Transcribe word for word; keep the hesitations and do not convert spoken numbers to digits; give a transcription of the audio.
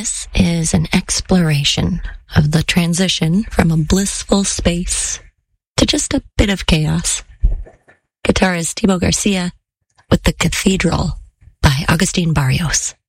This is an exploration of the transition from a blissful space to just a bit of chaos. Guitarist Thibaut Garcia with The Cathedral by Agustin Barrios.